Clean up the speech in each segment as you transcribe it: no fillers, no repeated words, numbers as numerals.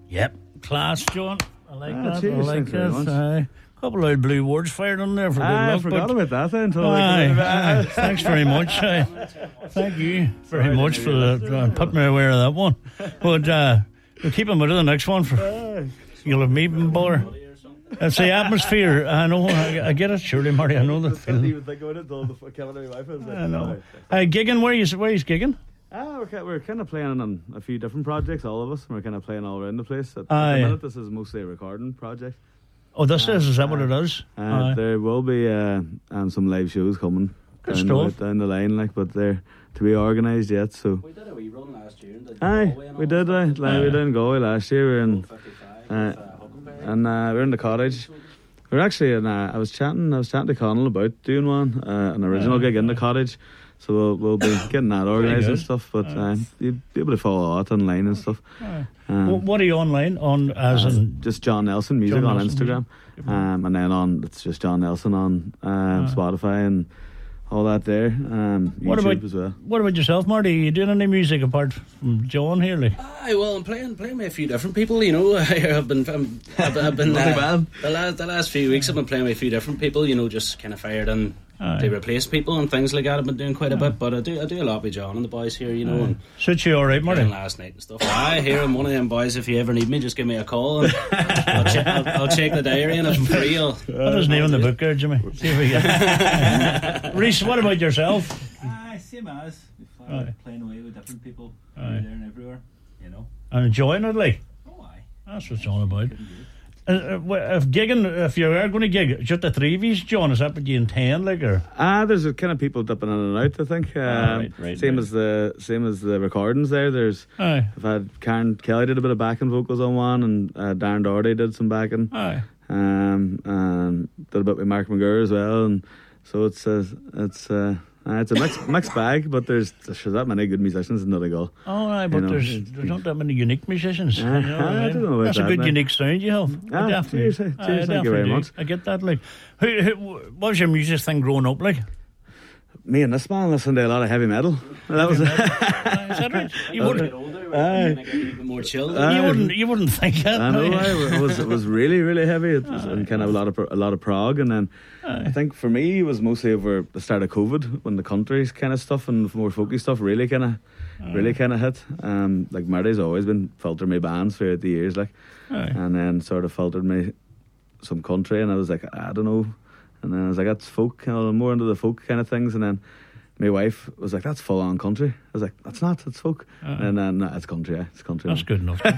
Yep, class, John. I like that. Cheers, I like thanks very much. that. Couple of blue words fired on there for good luck. I forgot about that then. Until Thanks very much. Thank you very much for that. Put me aware of that one. But we'll keep him out of the next one. You'll have me bother. It's the atmosphere. I know. I get it. Surely, Marty. I know the feeling. even think about it until the wife was like, I know. Gigging. Where he's gigging? We're kind of playing on a few different projects, all of us. We're kind of playing all around the place. At the minute, this is mostly a recording project. Oh, is that what it is? There will be some live shows coming down the line, but they're to be organised yet. So we did a wee run last year. We did. We did in Galway last year. We're in, we're in the cottage. We're actually in. I was chatting to Connell about doing an original gig in the cottage. So we'll be getting that organised and stuff, but you'll be able to follow that online and stuff. What are you online on? Just John Nelson Music on Instagram, and then it's just John Nelson on Spotify and all that there. YouTube as well. What about yourself, Marty? Are you doing any music apart from John here? I'm playing with a few different people. You know, I've been the last few weeks I've been playing with a few different people. You know, just kind of fired in. To replace people and things like that. I've been doing quite a bit, but I do a lot with John and the boys here, you know. And suits you all right, Marty? Last night and stuff. I hear I'm one of them boys. If you ever need me, just give me a call. And I'll check the diary, and if I'm free, Put his name in the book there, Jimmy. See if we get. Reece, what about yourself? Same as playing away with different people, there and everywhere, you know. And enjoying it, like. Oh, aye. That's what it's all about. If you are going to gig, just the three of you, John, is that what you intend, or? There's a kind of people dipping in and out. I think same as the recordings. There's I've had Karen Kelly did a bit of backing vocals on one, and Darren Doherty did some backing. And did a bit with Mark McGurr as well, and so it's a mixed bag, but there's that many good musicians in Donegal. But there's not that many unique musicians. I don't know about that's that. a good unique sound you have. Cheers, thank you very much. I get that. Like, what was your music thing growing up like? Me and this man listened to a lot of heavy metal. That was is that right? You wouldn't. More chill. You wouldn't think that. I know. It was really, really heavy. It was and kind of a lot of prog, and then I think for me it was mostly over the start of COVID when the country kind of stuff and more folky stuff really kind of hit. Like Marty's always been filtering me bands throughout the years, and then sort of filtered me some country, and I was like, I don't know, and then I was like, that's folk, more into the folk kind of things, and then my wife was like, that's full on country. I was like, that's not, it's folk. And then it's country, it's country. That's good enough.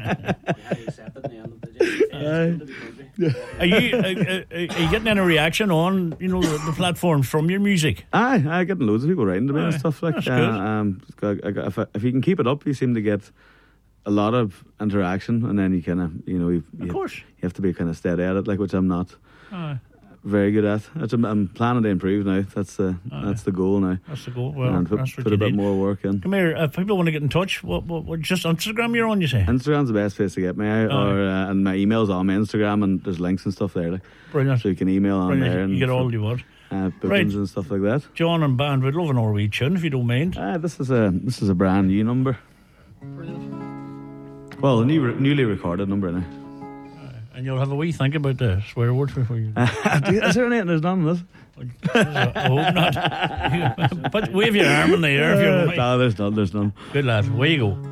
Are you getting any reaction on the platforms from your music? I getting loads of people writing to me and stuff like that. If you can keep it up, you seem to get a lot of interaction, and then you kind of of course you have to be kind of steady at it, which I'm not very good at. I'm planning to improve now. That's the goal now. That's the goal. Well, and put a bit more work in. Come here. If people want to get in touch, what just Instagram you're on, you say? Instagram's the best place to get me, and my email's on my Instagram, and there's links and stuff there. Brilliant. So you can email on there. And you get all you want. Bookings and stuff like that. John and band, we'd love an Norwegian tune if you don't mind. This is a brand new number. Brilliant. Well, a newly recorded number now. And you'll have a wee think about the swear words before you. Is there anything there's none of this? I hope not. But wave your arm in the air if you want. No, there's none. Good lad. Away you go.